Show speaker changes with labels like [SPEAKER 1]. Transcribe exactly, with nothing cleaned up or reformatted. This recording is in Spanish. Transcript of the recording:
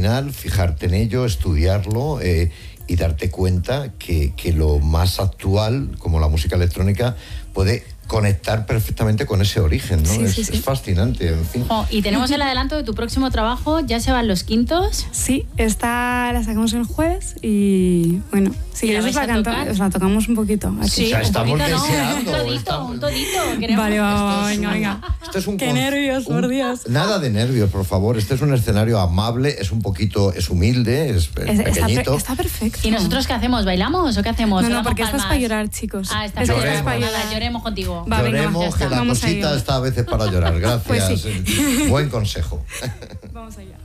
[SPEAKER 1] final fijarte en ello, estudiarlo eh, y darte cuenta que, que lo más actual, como la música electrónica, puede conectar perfectamente con ese origen, ¿no?
[SPEAKER 2] Sí,
[SPEAKER 1] es,
[SPEAKER 2] sí, sí.
[SPEAKER 1] es fascinante, en fin.
[SPEAKER 3] Oh, y tenemos el adelanto de tu próximo trabajo, ya se van los quintos.
[SPEAKER 2] Sí, esta la sacamos el jueves y bueno, si
[SPEAKER 3] ¿Y la
[SPEAKER 2] queréis os
[SPEAKER 3] vais
[SPEAKER 2] la,
[SPEAKER 3] a
[SPEAKER 2] canta,
[SPEAKER 3] tocar?
[SPEAKER 2] os la tocamos un poquito. Aquí.
[SPEAKER 3] Sí,
[SPEAKER 1] O sea,
[SPEAKER 3] un
[SPEAKER 1] estamos
[SPEAKER 3] poquito, no,
[SPEAKER 1] deseando,
[SPEAKER 3] un todito,
[SPEAKER 1] estamos-
[SPEAKER 3] un todito. Queremos.
[SPEAKER 2] Vale, va, va,
[SPEAKER 1] Esto es
[SPEAKER 2] venga,
[SPEAKER 1] un-
[SPEAKER 2] venga.
[SPEAKER 1] Esto es un
[SPEAKER 2] Qué
[SPEAKER 1] con-
[SPEAKER 2] nervios, por
[SPEAKER 1] un-
[SPEAKER 2] Dios.
[SPEAKER 1] Nada de nervios, por favor. Este es un escenario amable, es un poquito, es humilde, es, es
[SPEAKER 2] Es- está,
[SPEAKER 1] pequeñito.
[SPEAKER 2] per- está perfecto.
[SPEAKER 3] ¿Y nosotros qué hacemos? ¿Bailamos o qué hacemos?
[SPEAKER 2] No,
[SPEAKER 3] ¿O
[SPEAKER 2] no,
[SPEAKER 3] damos
[SPEAKER 2] porque esta es
[SPEAKER 3] palmas?
[SPEAKER 2] para llorar, chicos.
[SPEAKER 3] Ah, esta
[SPEAKER 2] Es
[SPEAKER 3] es
[SPEAKER 2] que
[SPEAKER 3] para
[SPEAKER 2] esta es para
[SPEAKER 3] llorar.
[SPEAKER 2] llorar.
[SPEAKER 3] Nada, lloremos contigo.
[SPEAKER 2] Va, venga,
[SPEAKER 1] Lloremos,
[SPEAKER 2] ya
[SPEAKER 1] que
[SPEAKER 2] está.
[SPEAKER 1] la
[SPEAKER 2] Vamos a
[SPEAKER 1] cosita
[SPEAKER 2] ello.
[SPEAKER 1] está a veces para llorar. Gracias.
[SPEAKER 2] Pues sí.
[SPEAKER 1] Buen consejo.
[SPEAKER 2] Vamos allá.